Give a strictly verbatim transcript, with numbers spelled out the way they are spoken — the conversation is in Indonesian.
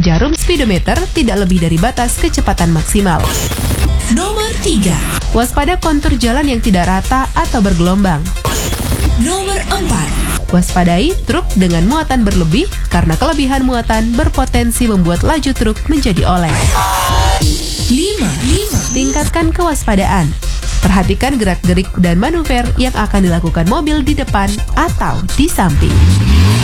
Jarum speedometer tidak lebih dari batas kecepatan maksimal. Nomor tiga. Waspada kontur jalan yang tidak rata atau bergelombang. Nomor empat. Waspadai truk dengan muatan berlebih karena kelebihan muatan berpotensi membuat laju truk menjadi oleng. Lima. Lima. Tingkatkan kewaspadaan. Perhatikan gerak-gerik dan manuver yang akan dilakukan mobil di depan atau di samping.